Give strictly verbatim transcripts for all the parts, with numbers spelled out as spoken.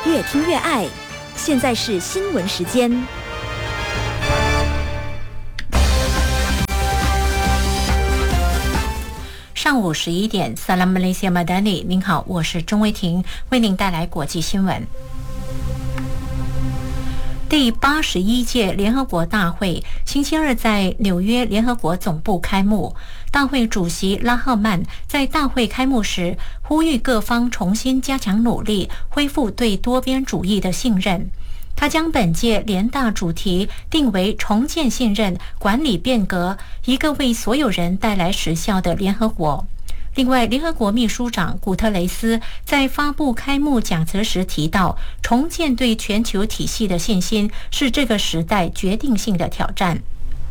越听越爱。现在是新闻时间。 上午十一点 Salam Malaysia Madani， 您好，我是钟威婷，为您带来国际新闻。第八十一届联合国大会星期二在纽约联合国总部开幕。大会主席拉赫曼在大会开幕时呼吁各方重新加强努力，恢复对多边主义的信任。他将本届联大主题定为重建信任、管理变革，一个为所有人带来实效的联合国。另外，联合国秘书长古特雷斯在发布开幕讲词时提到，重建对全球体系的信心是这个时代决定性的挑战。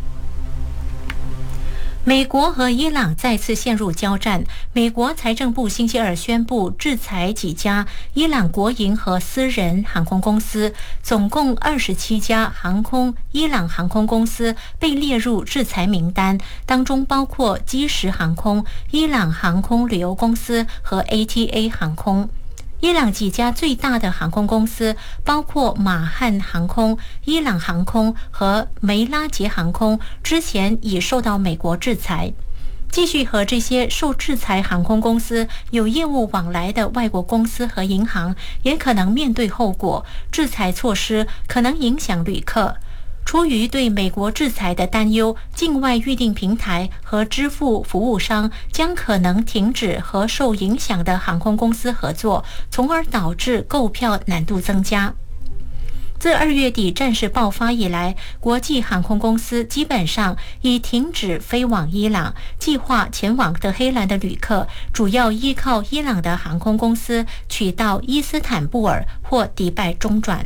美国和伊朗再次陷入交战。美国财政部星期二宣布制裁几家伊朗国营和私人航空公司，总共二十七家航空伊朗航空公司被列入制裁名单，当中包括基石航空、伊朗航空旅游公司和 A T A 航空。伊朗几家最大的航空公司包括马汉航空、伊朗航空和梅拉捷航空，之前已受到美国制裁。继续和这些受制裁航空公司有业务往来的外国公司和银行也可能面对后果，制裁措施可能影响旅客。出于对美国制裁的担忧，境外预订平台和支付服务商将可能停止和受影响的航空公司合作，从而导致购票难度增加。自二月底战事爆发以来，国际航空公司基本上已停止飞往伊朗，计划前往德黑兰的旅客主要依靠伊朗的航空公司取到伊斯坦布尔或迪拜中转。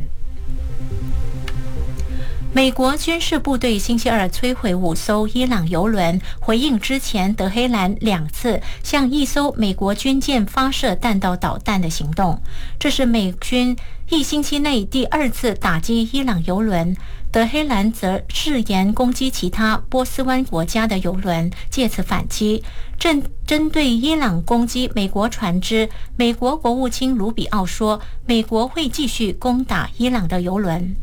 美国军事部队星期二摧毁五艘伊朗油轮，回应之前德黑兰两次向一艘美国军舰发射弹道导弹的行动。这是美军一星期内第二次打击伊朗油轮，德黑兰则誓言攻击其他波斯湾国家的油轮，借此反击。正针对伊朗攻击美国船只，美国国务卿卢比奥说，美国会继续攻打伊朗的油轮。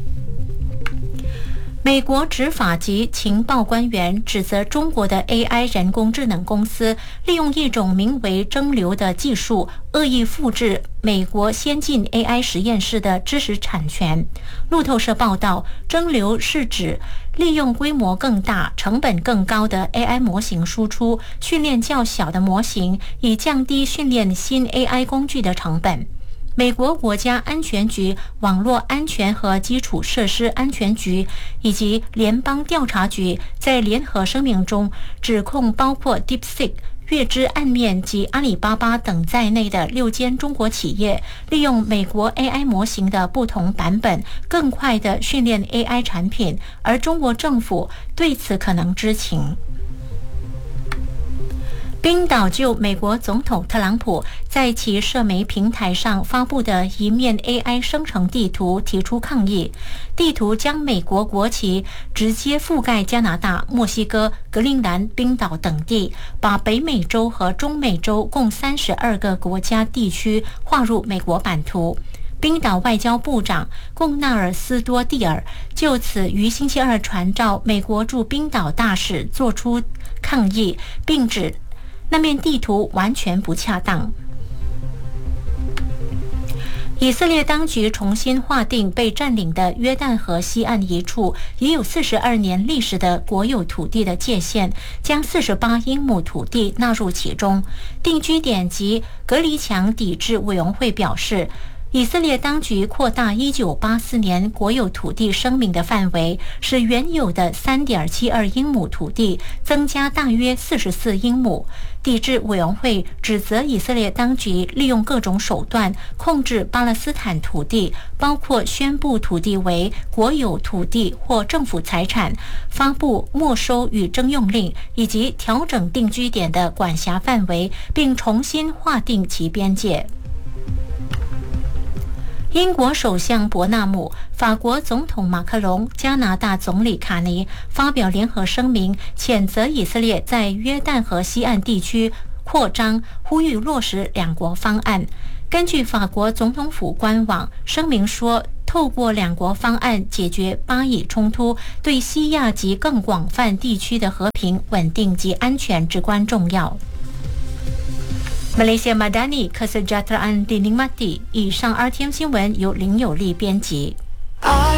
美国执法及情报官员指责中国的 A I 人工智能公司利用一种名为蒸馏的技术，恶意复制美国先进 A I 实验室的知识产权。路透社报道，蒸馏是指利用规模更大、成本更高的 A I 模型输出，训练较小的模型，以降低训练新 A I 工具的成本。美国国家安全局、网络安全和基础设施安全局以及联邦调查局在联合声明中指控包括 DeepSeek、月之暗面及阿里巴巴等在内的六间中国企业，利用美国 A I 模型的不同版本，更快地训练 A I 产品，而中国政府对此可能知情。冰岛就美国总统特朗普在其社媒平台上发布的一面 A I 生成地图提出抗议。地图将美国国旗直接覆盖加拿大、墨西哥、格陵兰、冰岛等地，把北美洲和中美洲共三十二个国家地区划入美国版图。冰岛外交部长贡纳尔斯多蒂尔就此于星期二传召美国驻冰岛大使作出抗议，并指那面地图完全不恰当。以色列当局重新划定被占领的约旦河西岸一处已有四十二年历史的国有土地的界限，将四十八英亩土地纳入其中。定居点及隔离墙抵制委员会表示，以色列当局扩大一九八四年国有土地声明的范围，使原有的 三点七二英亩土地增加大约四十四英亩。抵制委员会指责以色列当局利用各种手段控制巴勒斯坦土地，包括宣布土地为国有土地或政府财产，发布没收与征用令，以及调整定居点的管辖范围，并重新划定其边界。英国首相伯纳姆、法国总统马克龙、加拿大总理卡尼发表联合声明，谴责以色列在约旦河西岸地区扩张，呼吁落实两国方案。根据法国总统府官网声明说，透过两国方案解决巴以冲突，对西亚及更广泛地区的和平、稳定及安全至关重要。Malaysia Madani Kesejahteraan dinikmati。以上 R T M 新闻由林有利编辑。